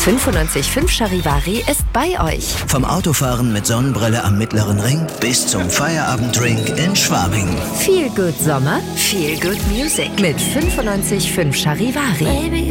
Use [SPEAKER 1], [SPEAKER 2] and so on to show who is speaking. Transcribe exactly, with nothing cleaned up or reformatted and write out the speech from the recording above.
[SPEAKER 1] fünfundneunzig Komma fünf Charivari ist bei euch.
[SPEAKER 2] Vom Autofahren mit Sonnenbrille am Mittleren Ring bis zum Feierabenddrink in Schwabing.
[SPEAKER 1] Feel Good Sommer, Feel Good Music mit fünfundneunzig Komma fünf Charivari.